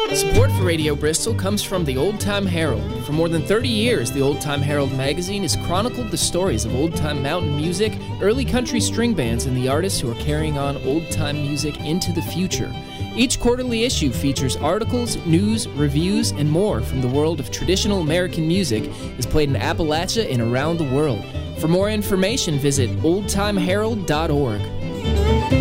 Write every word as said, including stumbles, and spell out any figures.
Support for Radio Bristol comes from the Old Time Herald. For more than thirty years, the Old Time Herald magazine has chronicled the stories of old-time mountain music, early country string bands, and the artists who are carrying on old-time music into the future. Each quarterly issue features articles, news, reviews, and more from the world of traditional American music as played in Appalachia and around the world. For more information, visit old time herald dot org.